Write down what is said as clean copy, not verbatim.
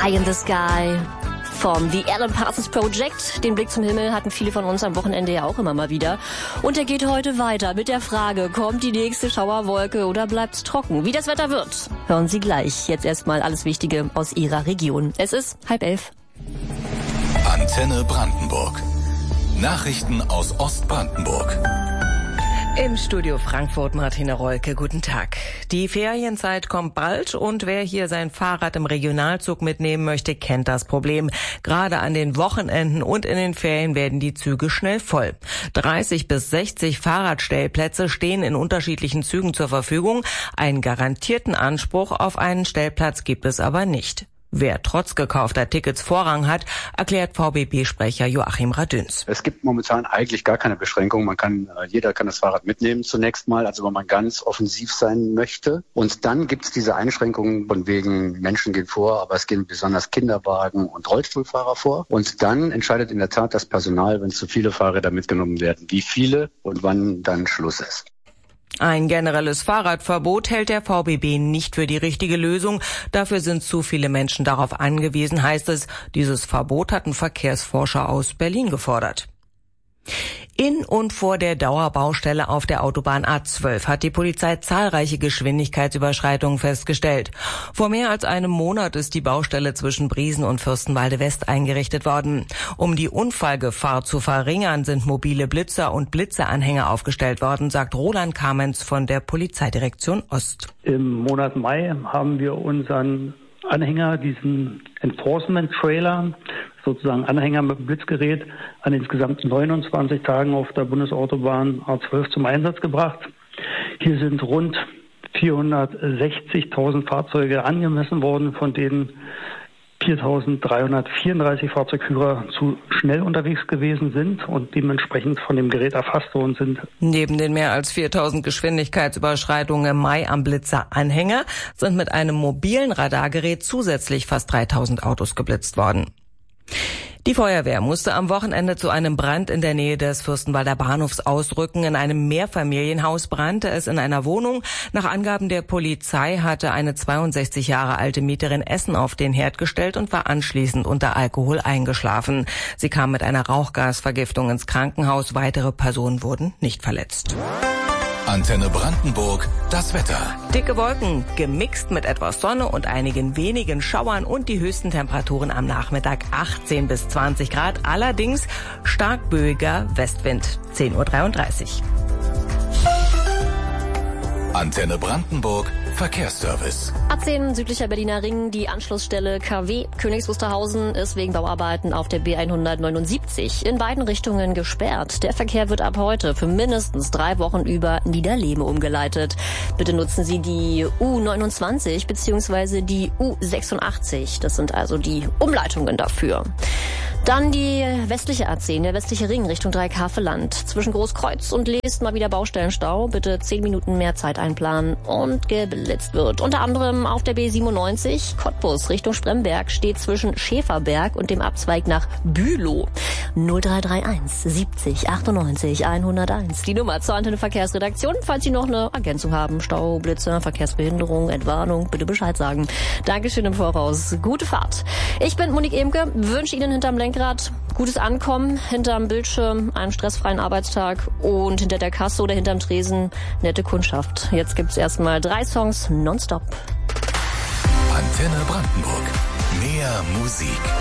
Eye in the Sky vom The Alan Parsons Project. Den Blick zum Himmel hatten viele von uns am Wochenende ja auch immer mal wieder. Und er geht heute weiter mit der Frage, kommt die nächste Schauerwolke oder bleibt's trocken? Wie das Wetter wird, hören Sie gleich. Jetzt erstmal alles Wichtige aus Ihrer Region. Es ist 10:30. Antenne Brandenburg. Nachrichten aus Ostbrandenburg. Im Studio Frankfurt Martina Rolke, guten Tag. Die Ferienzeit kommt bald und wer hier sein Fahrrad im Regionalzug mitnehmen möchte, kennt das Problem. Gerade an den Wochenenden und in den Ferien werden die Züge schnell voll. 30 bis 60 Fahrradstellplätze stehen in unterschiedlichen Zügen zur Verfügung. Einen garantierten Anspruch auf einen Stellplatz gibt es aber nicht. Wer trotz gekaufter Tickets Vorrang hat, erklärt VBB-Sprecher Joachim Radüns. Es gibt momentan eigentlich gar keine Beschränkung. Jeder kann das Fahrrad mitnehmen zunächst mal, also wenn man ganz offensiv sein möchte. Und dann gibt es diese Einschränkungen von wegen Menschen gehen vor, aber es gehen besonders Kinderwagen und Rollstuhlfahrer vor. Und dann entscheidet in der Tat das Personal, wenn zu viele Fahrräder mitgenommen werden, wie viele und wann dann Schluss ist. Ein generelles Fahrradverbot hält der VBB nicht für die richtige Lösung. Dafür sind zu viele Menschen darauf angewiesen, heißt es. Dieses Verbot hatten Verkehrsforscher aus Berlin gefordert. In und vor der Dauerbaustelle auf der Autobahn A12 hat die Polizei zahlreiche Geschwindigkeitsüberschreitungen festgestellt. Vor mehr als einem Monat ist die Baustelle zwischen Briesen und Fürstenwalde West eingerichtet worden. Um die Unfallgefahr zu verringern, sind mobile Blitzer und Blitzeranhänger aufgestellt worden, sagt Roland Kamenz von der Polizeidirektion Ost. Im Monat Mai haben wir unseren Anhänger, diesen Enforcement-Trailer, sozusagen Anhänger mit Blitzgerät, an insgesamt 29 Tagen auf der Bundesautobahn A12 zum Einsatz gebracht. Hier sind rund 460.000 Fahrzeuge angemessen worden, von denen 4.334 Fahrzeugführer zu schnell unterwegs gewesen sind und dementsprechend von dem Gerät erfasst worden sind. Neben den mehr als 4.000 Geschwindigkeitsüberschreitungen im Mai am Blitzeranhänger sind mit einem mobilen Radargerät zusätzlich fast 3.000 Autos geblitzt worden. Die Feuerwehr musste am Wochenende zu einem Brand in der Nähe des Fürstenwalder Bahnhofs ausrücken. In einem Mehrfamilienhaus brannte es in einer Wohnung. Nach Angaben der Polizei hatte eine 62 Jahre alte Mieterin Essen auf den Herd gestellt und war anschließend unter Alkohol eingeschlafen. Sie kam mit einer Rauchgasvergiftung ins Krankenhaus. Weitere Personen wurden nicht verletzt. Antenne Brandenburg, das Wetter. Dicke Wolken, gemixt mit etwas Sonne und einigen wenigen Schauern und die höchsten Temperaturen am Nachmittag 18 bis 20 Grad. Allerdings stark böiger Westwind, 10:33 Uhr. Antenne Brandenburg, Verkehrsservice. A10 südlicher Berliner Ring, die Anschlussstelle KW Königs Wusterhausen ist wegen Bauarbeiten auf der B179 in beiden Richtungen gesperrt. Der Verkehr wird ab heute für mindestens 3 Wochen über Niederlehme umgeleitet. Bitte nutzen Sie die U29 bzw. die U86. Das sind also die Umleitungen dafür. Dann die westliche A10, der westliche Ring Richtung Dreieckhaveland. Zwischen Großkreuz und Leest mal wieder Baustellenstau. Bitte 10 Minuten mehr Zeit einplanen und geblitzt wird. Unter anderem auf der B97 Cottbus Richtung Spremberg steht zwischen Schäferberg und dem Abzweig nach Bülow. 0331 70 98 101. Die Nummer zur Antenne Verkehrsredaktion. Falls Sie noch eine Ergänzung haben, Stau, Blitzer, Verkehrsbehinderung, Entwarnung, bitte Bescheid sagen. Dankeschön im Voraus. Gute Fahrt. Ich bin Monique Emke, wünsche Ihnen hinterm Lenkrad gutes Ankommen, hinterm Bildschirm einen stressfreien Arbeitstag und hinter der Kasse oder hinterm Tresen nette Kundschaft. Jetzt gibt's erstmal 3 Songs nonstop. Antenne Brandenburg. Mehr Musik.